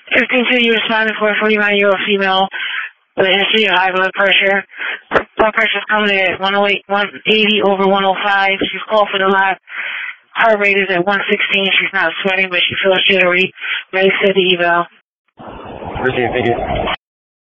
15-2, you responded for a 49-year-old female with a history of high blood pressure. Blood pressure is coming at 108, 180 over 105. She's called for the lab. Heart rate is at 116. She's not sweating, but she feels jittery. Ready to set the eval. Appreciate it. Thank you.